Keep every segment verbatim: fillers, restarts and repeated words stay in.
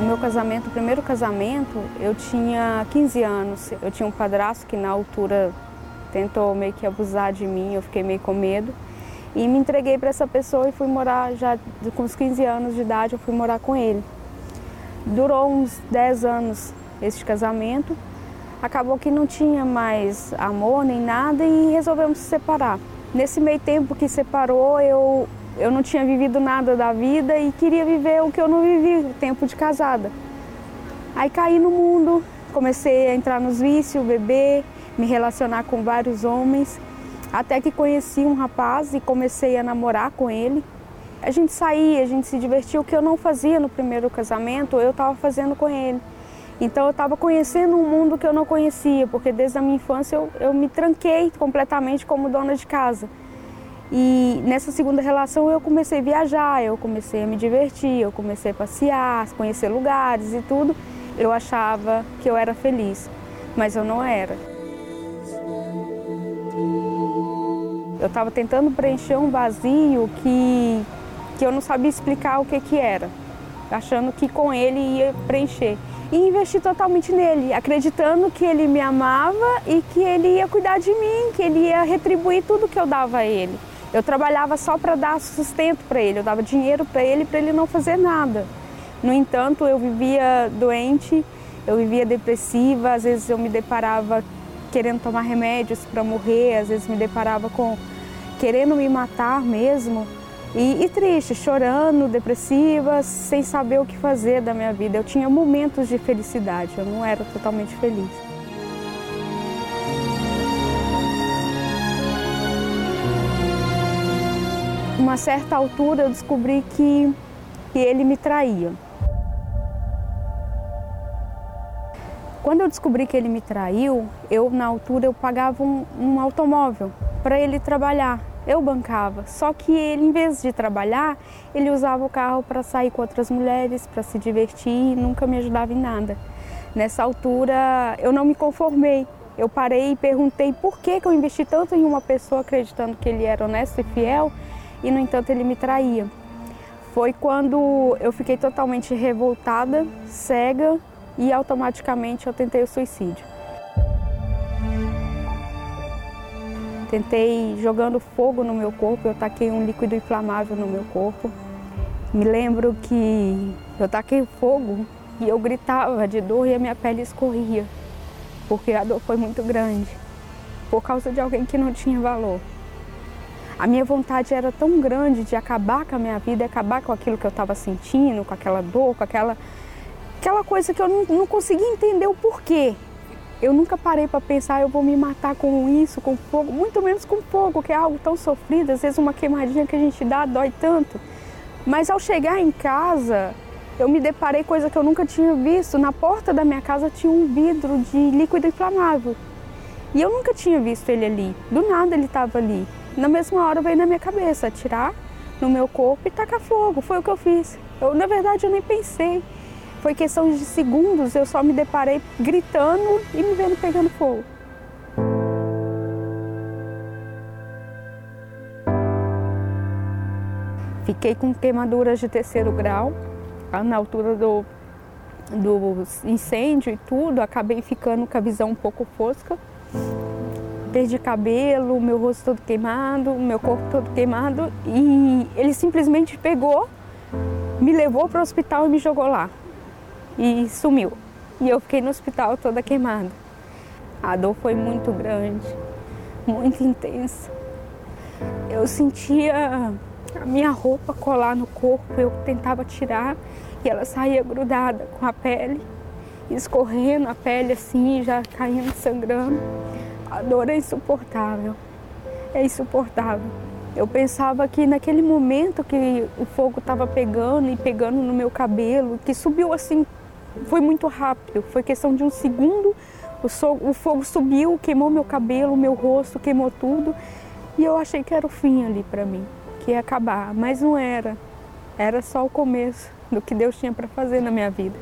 O meu casamento, o primeiro casamento, eu tinha quinze anos. Eu tinha um padrasto que na altura tentou meio que abusar de mim, eu fiquei meio com medo. E me entreguei para essa pessoa e fui morar, já com uns quinze anos de idade, eu fui morar com ele. Durou uns dez anos esse casamento. Acabou que não tinha mais amor nem nada e resolvemos se separar. Nesse meio tempo que separou, eu, eu não tinha vivido nada da vida e queria viver o que eu não vivi, o tempo de casada. Aí caí no mundo, comecei a entrar nos vícios, beber, me relacionar com vários homens, até que conheci um rapaz e comecei a namorar com ele. A gente saía, a gente se divertia, o que eu não fazia no primeiro casamento, eu estava fazendo com ele. Então eu estava conhecendo um mundo que eu não conhecia, porque desde a minha infância eu, eu me tranquei completamente como dona de casa. E nessa segunda relação eu comecei a viajar, eu comecei a me divertir, eu comecei a passear, conhecer lugares e tudo. Eu achava que eu era feliz, mas eu não era. Eu estava tentando preencher um vazio que, que eu não sabia explicar o que, que era, achando que com ele ia preencher. E investi totalmente nele, acreditando que ele me amava e que ele ia cuidar de mim, que ele ia retribuir tudo que eu dava a ele. Eu trabalhava só para dar sustento para ele, eu dava dinheiro para ele, para ele não fazer nada. No entanto, eu vivia doente, eu vivia depressiva, às vezes eu me deparava querendo tomar remédios para morrer, às vezes me deparava com querendo me matar mesmo. E, e triste, chorando, depressiva, sem saber o que fazer da minha vida. Eu tinha momentos de felicidade, eu não era totalmente feliz. Uma certa altura eu descobri que, que ele me traía. Quando eu descobri que ele me traiu, eu na altura eu pagava um, um automóvel para ele trabalhar. Eu bancava, só que ele, em vez de trabalhar, ele usava o carro para sair com outras mulheres, para se divertir e nunca me ajudava em nada. Nessa altura, eu não me conformei. Eu parei e perguntei por que que eu investi tanto em uma pessoa acreditando que ele era honesto e fiel e, no entanto, ele me traía. Foi quando eu fiquei totalmente revoltada, cega e automaticamente eu tentei o suicídio. Tentei jogando fogo no meu corpo, eu taquei um líquido inflamável no meu corpo. Me lembro que eu taquei fogo e eu gritava de dor e a minha pele escorria, porque a dor foi muito grande, por causa de alguém que não tinha valor. A minha vontade era tão grande de acabar com a minha vida, acabar com aquilo que eu estava sentindo, com aquela dor, com aquela, aquela coisa que eu não, não conseguia entender o porquê. Eu nunca parei para pensar, eu vou me matar com isso, com fogo, muito menos com fogo, que é algo tão sofrido, às vezes uma queimadinha que a gente dá dói tanto. Mas ao chegar em casa, eu me deparei com coisa que eu nunca tinha visto. Na porta da minha casa tinha um vidro de líquido inflamável. E eu nunca tinha visto ele ali, do nada ele estava ali. Na mesma hora veio na minha cabeça atirar no meu corpo e tacar fogo, foi o que eu fiz. Eu, na verdade eu nem pensei. Foi questão de segundos, eu só me deparei gritando e me vendo pegando fogo. Fiquei com queimaduras de terceiro grau, na altura do, do incêndio e tudo, acabei ficando com a visão um pouco fosca. Perdi cabelo, meu rosto todo queimado, meu corpo todo queimado e ele simplesmente pegou, me levou para o hospital e me jogou lá. E sumiu. E eu fiquei no hospital toda queimada. A dor foi muito grande, muito intensa. Eu sentia a minha roupa colar no corpo, eu tentava tirar e ela saía grudada com a pele, escorrendo a pele assim, já caindo, sangrando. A dor é insuportável, é insuportável. Eu pensava que naquele momento que o fogo estava pegando e pegando no meu cabelo, que subiu assim, foi muito rápido, foi questão de um segundo, o, so, o fogo subiu, queimou meu cabelo, meu rosto, queimou tudo. E eu achei que era o fim ali para mim, que ia acabar, mas não era. Era só o começo do que Deus tinha para fazer na minha vida.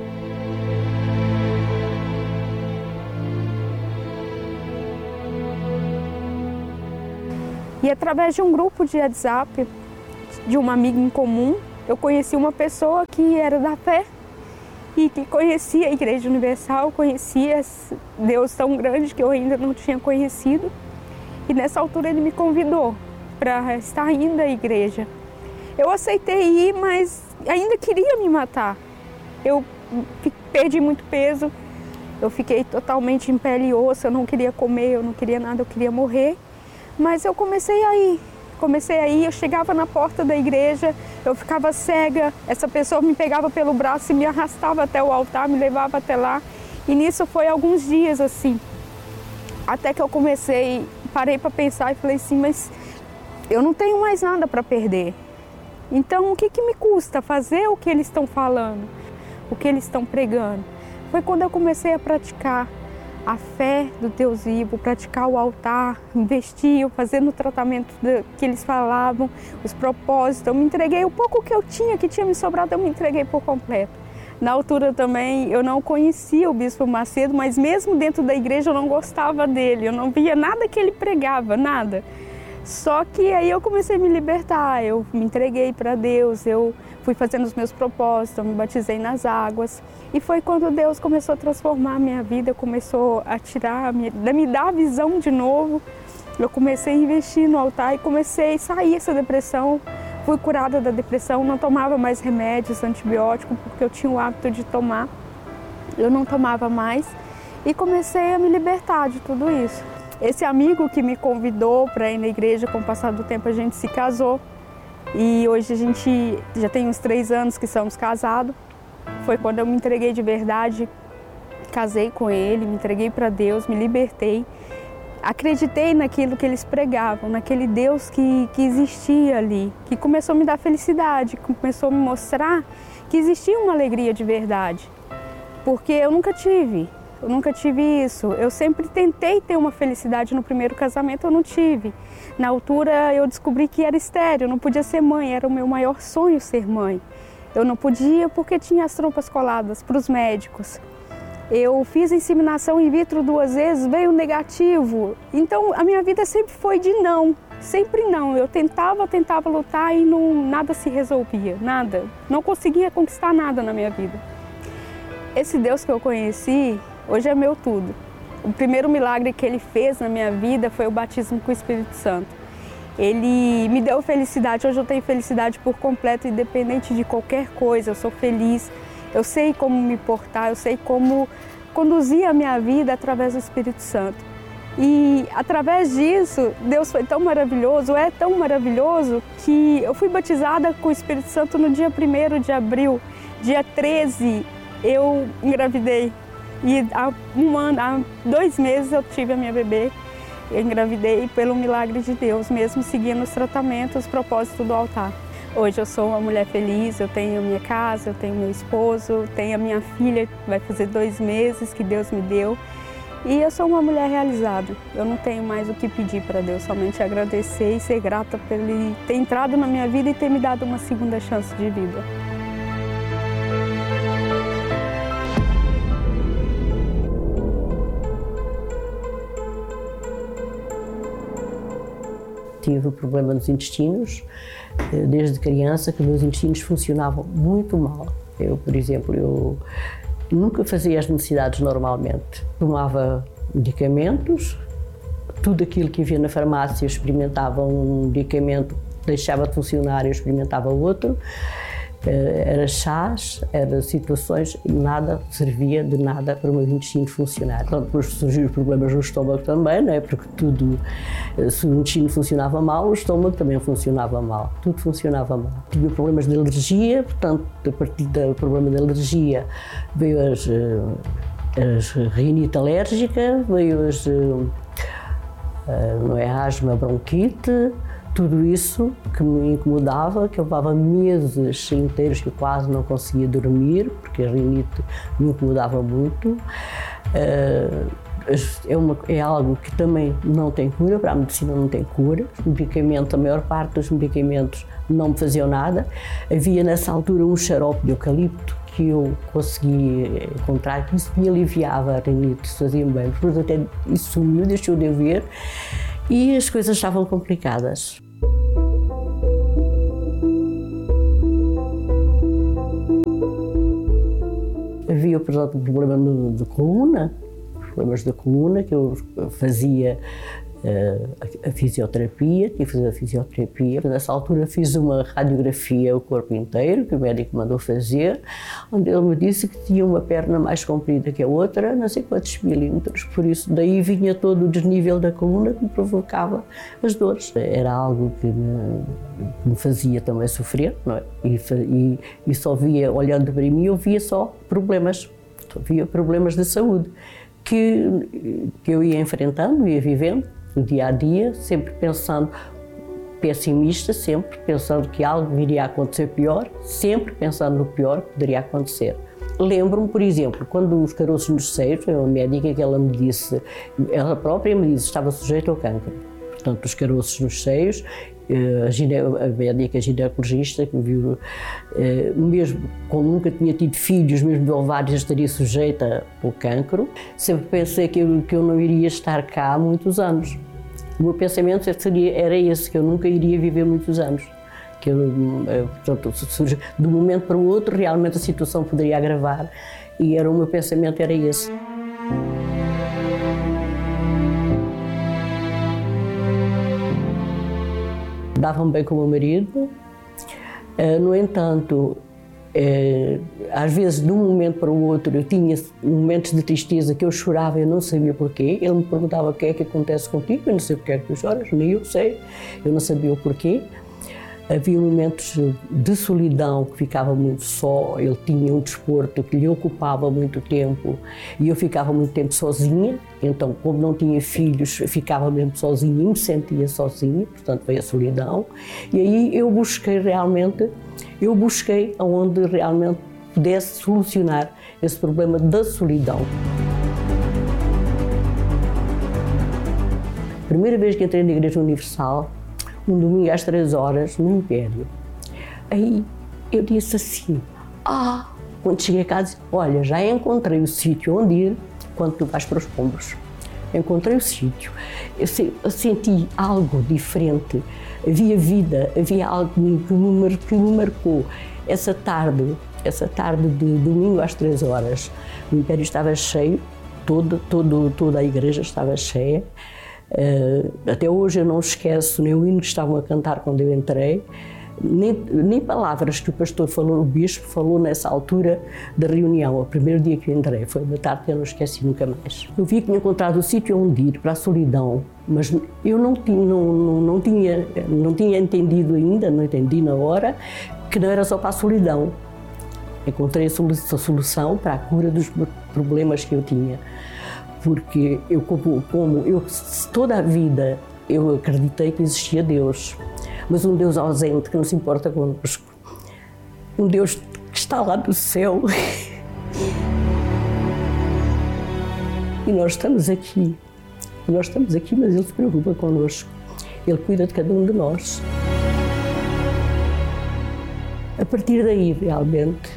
E através de um grupo de WhatsApp, de uma amiga em comum, eu conheci uma pessoa que era da fé e que conhecia a Igreja Universal, conhecia Deus tão grande que eu ainda não tinha conhecido. E nessa altura ele me convidou para estar indo à igreja. Eu aceitei ir, mas ainda queria me matar. Eu perdi muito peso, eu fiquei totalmente em pele e osso, eu não queria comer, eu não queria nada, eu queria morrer. Mas eu comecei a ir, comecei a ir, eu chegava na porta da igreja, eu ficava cega, essa pessoa me pegava pelo braço e me arrastava até o altar, me levava até lá. E nisso foi alguns dias assim, até que eu comecei, parei para pensar e falei assim, mas eu não tenho mais nada para perder. Então o que, que me custa fazer o que eles estão falando, o que eles estão pregando? Foi quando eu comecei a praticar a fé do Deus vivo, praticar o altar, investir, fazer no tratamento que eles falavam, os propósitos. Eu me entreguei, o pouco que eu tinha, que tinha me sobrado, eu me entreguei por completo. Na altura também eu não conhecia o Bispo Macedo, mas mesmo dentro da igreja eu não gostava dele, eu não via nada que ele pregava, nada. Só que aí eu comecei a me libertar, eu me entreguei para Deus, eu fui fazendo os meus propósitos, eu me batizei nas águas. E foi quando Deus começou a transformar a minha vida, começou a tirar, me dar a visão de novo. Eu comecei a investir no altar e comecei a sair essa depressão. Fui curada da depressão, não tomava mais remédios, antibióticos, porque eu tinha o hábito de tomar. Eu não tomava mais e comecei a me libertar de tudo isso. Esse amigo que me convidou para ir na igreja, com o passar do tempo a gente se casou. E hoje a gente já tem uns três anos que somos casados. Foi quando eu me entreguei de verdade, casei com ele, me entreguei para Deus, me libertei. Acreditei naquilo que eles pregavam, naquele Deus que, que existia ali, que começou a me dar felicidade, começou a me mostrar que existia uma alegria de verdade. Porque eu nunca tive, eu nunca tive isso. Eu sempre tentei ter uma felicidade no primeiro casamento, eu não tive. Na altura eu descobri que era estéril, eu não podia ser mãe, era o meu maior sonho ser mãe. Eu não podia porque tinha as trompas coladas para os médicos. Eu fiz inseminação in vitro duas vezes, veio negativo. Então a minha vida sempre foi de não, sempre não. Eu tentava, tentava lutar e não, nada se resolvia, nada. Não conseguia conquistar nada na minha vida. Esse Deus que eu conheci, hoje é meu tudo. O primeiro milagre que Ele fez na minha vida foi o batismo com o Espírito Santo. Ele me deu felicidade, hoje eu tenho felicidade por completo, independente de qualquer coisa, eu sou feliz. Eu sei como me portar, eu sei como conduzir a minha vida através do Espírito Santo. E através disso, Deus foi tão maravilhoso, é tão maravilhoso, que eu fui batizada com o Espírito Santo no dia primeiro de abril. Dia treze, eu engravidei. E há um ano, há dois meses eu tive a minha bebê. Eu engravidei pelo milagre de Deus, mesmo seguindo os tratamentos, os propósitos do altar. Hoje eu sou uma mulher feliz, eu tenho a minha casa, eu tenho meu esposo, tenho a minha filha, que vai fazer dois meses que Deus me deu. E eu sou uma mulher realizada. Eu não tenho mais o que pedir para Deus, somente agradecer e ser grata por Ele ter entrado na minha vida e ter me dado uma segunda chance de vida. Tive problema nos intestinos, desde criança, que meus intestinos funcionavam muito mal. Eu, por exemplo, eu nunca fazia as necessidades normalmente. Tomava medicamentos, tudo aquilo que havia na farmácia, eu experimentava um medicamento, deixava de funcionar e eu experimentava outro. Era chás, era situações, nada servia de nada para o meu intestino funcionar. Então, depois surgiram os problemas no estômago também, não é? Porque tudo, se o intestino funcionava mal, o estômago também funcionava mal, tudo funcionava mal. Tive problemas de alergia, portanto, a partir do problema de alergia veio as, as rinite alérgica, veio as, não é, asma, bronquite. Tudo isso que me incomodava, que eu levava meses inteiros que eu quase não conseguia dormir, porque a rinite me incomodava muito. É, uma, é algo que também não tem cura, para a medicina não tem cura. Os medicamentos, a maior parte dos medicamentos não me faziam nada. Havia nessa altura um xarope de eucalipto que eu consegui encontrar, que isso me aliviava a rinite, isso fazia-me bem. Depois até isso sumiu, deixou de haver. E as coisas estavam complicadas. havia, por exemplo, um problema de, de coluna, problemas da coluna, que eu fazia uh, a, a fisioterapia, tive que fazer a fisioterapia. Nessa altura fiz uma radiografia o corpo inteiro, que o médico mandou fazer, onde ele me disse que tinha uma perna mais comprida que a outra, não sei quantos milímetros, por isso daí vinha todo o desnível da coluna que me provocava as dores. Era algo que me, que me fazia também sofrer, não é? E, e, e só via, olhando para mim, eu via só problemas, só via problemas de saúde. Que, que eu ia enfrentando, ia vivendo, no dia a dia, sempre pensando, pessimista, sempre pensando que algo iria acontecer pior, sempre pensando no pior que poderia acontecer. Lembro-me, por exemplo, quando os caroços nos seios, a médica que ela me disse, ela própria me disse que estava sujeita ao cancro. Portanto, os caroços nos seios, a, gine, a médica ginecologista que me viu, mesmo como nunca tinha tido filhos, mesmo de ovários, estaria sujeita ao cancro, sempre pensei que eu, que eu não iria estar cá há muitos anos. O meu pensamento seria, era esse, que eu nunca iria viver muitos anos. Que eu, portanto, de um momento para o outro, realmente a situação poderia agravar, e era, o meu pensamento era esse. Dava-me bem com o meu marido, no entanto, às vezes de um momento para o outro eu tinha momentos de tristeza que eu chorava e eu não sabia porquê. Ele me perguntava o que é que acontece contigo, eu não sei porque é que tu choras, nem eu sei, eu não sabia o porquê. Havia momentos de solidão, que ficava muito só, ele tinha um desporto que lhe ocupava muito tempo e eu ficava muito tempo sozinha, então como não tinha filhos, ficava mesmo sozinha e me sentia sozinha, portanto veio a solidão. E aí eu busquei realmente, eu busquei onde realmente pudesse solucionar esse problema da solidão. A primeira vez que entrei na Igreja Universal, um domingo às três horas, no Império. Aí eu disse assim, ah, quando cheguei a casa, olha, já encontrei o sítio onde ir quando tu vais para os Pombos. Encontrei o sítio. Eu, se, eu senti algo diferente, havia vida, havia algo que me, que me marcou. Essa tarde, essa tarde de domingo às três horas, o Império estava cheio, todo, todo, toda a igreja estava cheia. Uh, até hoje eu não esqueço nem o hino que estavam a cantar quando eu entrei, nem, nem palavras que o pastor falou, o bispo falou nessa altura da reunião, o primeiro dia que eu entrei, foi uma tarde que eu não esqueci nunca mais. Eu vi que tinha encontrado o sítio onde ir, para a solidão, mas eu não tinha, não, não, não, tinha, não tinha entendido ainda, não entendi na hora, que não era só para a solidão. Encontrei a solução para a cura dos problemas que eu tinha. Porque eu, como, como eu, toda a vida eu acreditei que existia Deus, mas um Deus ausente que não se importa connosco, um Deus que está lá do céu. E nós estamos aqui, nós estamos aqui, mas Ele se preocupa connosco, Ele cuida de cada um de nós. A partir daí, realmente,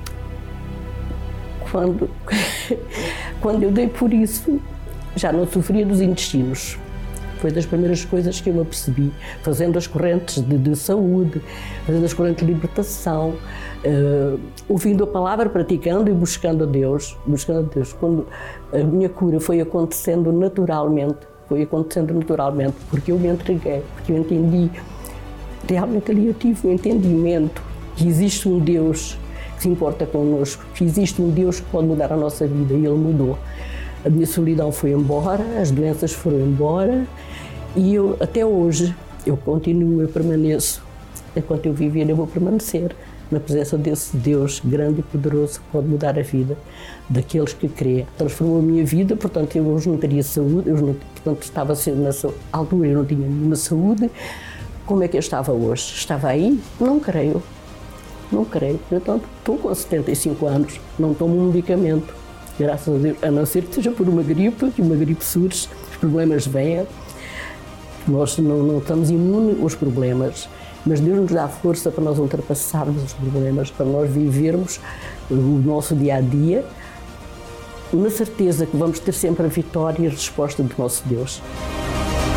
quando... Quando eu dei por isso, já não sofria dos intestinos. Foi das primeiras coisas que eu me apercebi, fazendo as correntes de, de saúde, fazendo as correntes de libertação, uh, ouvindo a palavra, praticando e buscando a Deus, buscando a Deus. Quando a minha cura foi acontecendo naturalmente, foi acontecendo naturalmente, porque eu me entreguei, porque eu entendi, realmente ali eu tive um entendimento que existe um Deus que se importa connosco, que existe um Deus que pode mudar a nossa vida, e Ele mudou. A minha solidão foi embora, as doenças foram embora, e eu, até hoje, eu continuo, eu permaneço. Enquanto eu viver, eu vou permanecer na presença desse Deus grande e poderoso que pode mudar a vida daqueles que creem. Transformou a minha vida, portanto, eu hoje não teria saúde, eu não, portanto, estava sendo nessa altura, eu não tinha nenhuma saúde. Como é que eu estava hoje? Estava aí? Não creio. Não creio. Portanto, estou com setenta e cinco anos, não tomo um medicamento, graças a Deus, a não ser que seja por uma gripe, que uma gripe surge, os problemas vêm, nós não, não estamos imunes aos problemas, mas Deus nos dá força para nós ultrapassarmos os problemas, para nós vivermos o nosso dia-a-dia, na certeza que vamos ter sempre a vitória e a resposta do nosso Deus.